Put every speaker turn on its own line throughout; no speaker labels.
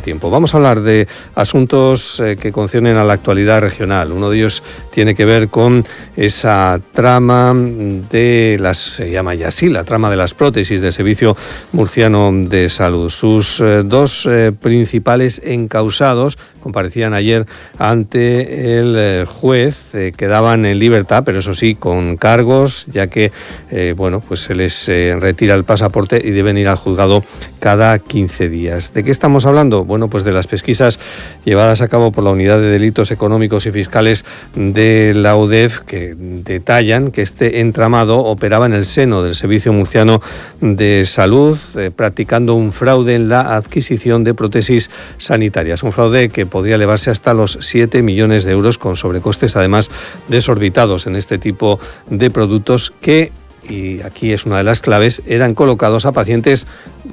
tiempo. Vamos a hablar de asuntos que conciernen a la actualidad regional. Uno de ellos tiene que ver con esa trama se llama ya así, la trama de las prótesis del Servicio Murciano de Salud. Sus dos principales encausados comparecían ayer ante el juez, quedaban en libertad, pero eso sí, con cargos, ya que se les retira el pasaporte y deben ir al juzgado cada 15 días. ¿De qué estamos hablando? Bueno, pues de las pesquisas llevadas a cabo por la Unidad de Delitos Económicos y Fiscales de la UDEF, que detallan que este entramado operaba en el seno del Servicio Murciano de Salud, practicando un fraude en la adquisición de prótesis sanitarias. Un fraude que podría elevarse hasta los 7 millones de euros, con sobrecostes además desorbitados en este tipo de productos que, y aquí es una de las claves, eran colocados a pacientes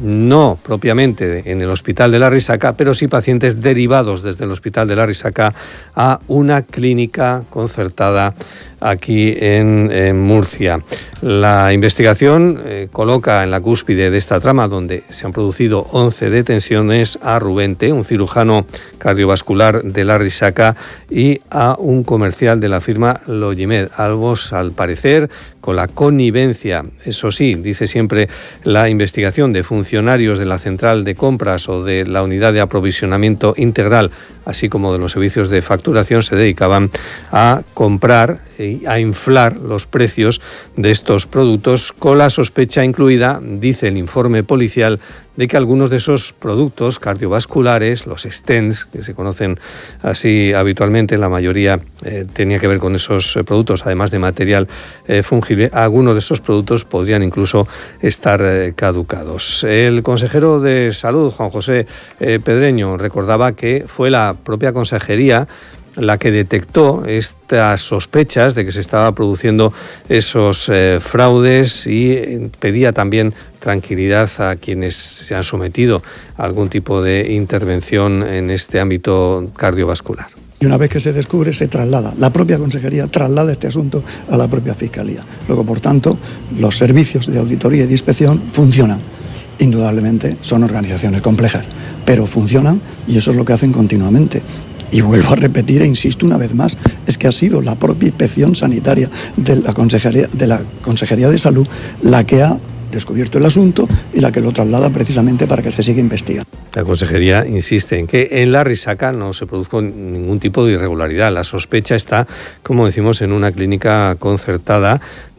no propiamente en el Hospital de la Risaca, pero sí pacientes derivados desde el Hospital de la Risaca a una clínica concertada aquí en Murcia. La investigación coloca en la cúspide de esta trama, donde se han producido 11 detenciones, a Rubente, un cirujano cardiovascular de la Risaca, y a un comercial de la firma Logimed. Ambos, al parecer, con la connivencia, eso sí, dice siempre la investigación, de funcionarios de la central de compras o de la unidad de aprovisionamiento integral, así como de los servicios de facturación, se dedicaban a comprar y a inflar los precios de estos productos, con la sospecha incluida, dice el informe policial, de que algunos de esos productos cardiovasculares, los stents, que se conocen así habitualmente, la mayoría tenía que ver con esos productos, además de material fungible, algunos de esos productos podrían incluso estar caducados. El consejero de Salud, Juan José Pedreño, recordaba que fue la propia consejería la que detectó estas sospechas de que se estaba produciendo esos fraudes, y pedía también tranquilidad a quienes se han sometido a algún tipo de intervención en este ámbito cardiovascular.
Y una vez que se descubre, se traslada. La propia consejería traslada este asunto a la propia Fiscalía. Luego, por tanto, los servicios de auditoría y de inspección funcionan. Indudablemente son organizaciones complejas, pero funcionan, y eso es lo que hacen continuamente. Y vuelvo a repetir e insisto una vez más, es que ha sido la propia inspección sanitaria de la Consejería de Salud la que ha descubierto el asunto y la que lo traslada precisamente para que se siga investigando.
La consejería insiste en que en la Risaca no se produjo ningún tipo de irregularidad. La sospecha está, como decimos, en una clínica concertada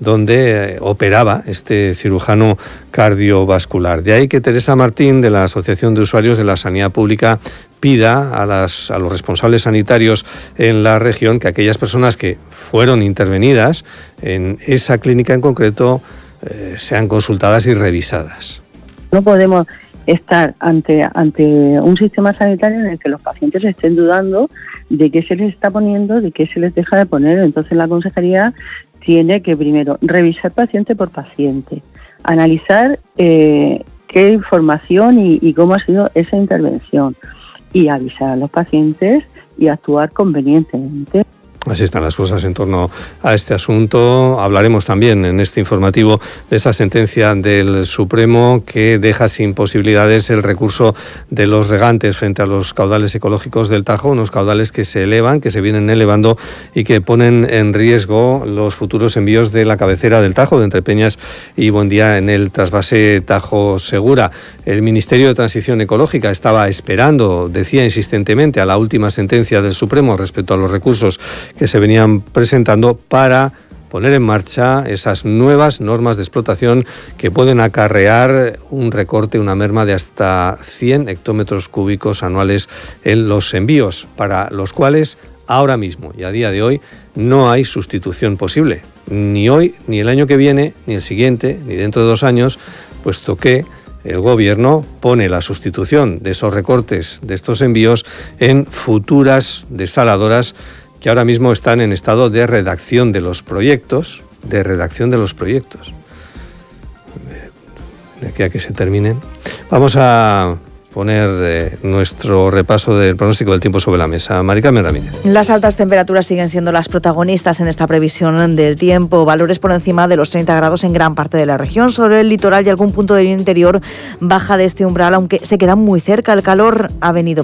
donde operaba este cirujano cardiovascular. De ahí que Teresa Martín, de la Asociación de Usuarios de la Sanidad Pública, pida a los responsables sanitarios en la región que aquellas personas que fueron intervenidas en esa clínica en concreto sean consultadas y revisadas.
No podemos estar ante un sistema sanitario en el que los pacientes estén dudando de qué se les está poniendo, de qué se les deja de poner. Entonces la consejería tiene que primero revisar paciente por paciente, analizar qué información y cómo ha sido esa intervención, y avisar a los pacientes y actuar convenientemente.
Así están las cosas en torno a este asunto. Hablaremos también en este informativo de esa sentencia del Supremo que deja sin posibilidades el recurso de los regantes frente a los caudales ecológicos del Tajo, unos caudales que se elevan, que se vienen elevando y que ponen en riesgo los futuros envíos de la cabecera del Tajo, de Entrepeñas y Buendía, en el trasvase Tajo Segura. El Ministerio de Transición Ecológica estaba esperando, decía insistentemente, a la última sentencia del Supremo respecto a los recursos que se venían presentando para poner en marcha esas nuevas normas de explotación que pueden acarrear un recorte, una merma de hasta 100 hectómetros cúbicos anuales en los envíos, para los cuales ahora mismo y a día de hoy no hay sustitución posible, ni hoy, ni el año que viene, ni el siguiente, ni dentro de 2 años, puesto que el Gobierno pone la sustitución de esos recortes, de estos envíos, en futuras desaladoras que ahora mismo están en estado de redacción de los proyectos, de aquí a que se terminen. Vamos a poner nuestro repaso del pronóstico del tiempo sobre la mesa. Mari Carmen Ramírez.
Las altas temperaturas siguen siendo las protagonistas en esta previsión del tiempo. Valores por encima de los 30 grados en gran parte de la región. Sobre el litoral y algún punto del interior baja de este umbral, aunque se queda muy cerca. El calor ha venido